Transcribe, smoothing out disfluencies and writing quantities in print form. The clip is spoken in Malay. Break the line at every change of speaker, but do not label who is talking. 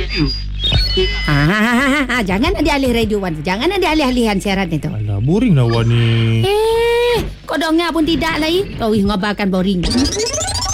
radio.
Jangan alih-alih radio Wan. Jangan alih-alihan siaran itu.
Alah, boring lah Wan ni.
Kau dengar pun tidak lagi. Kau ngabarkan boring.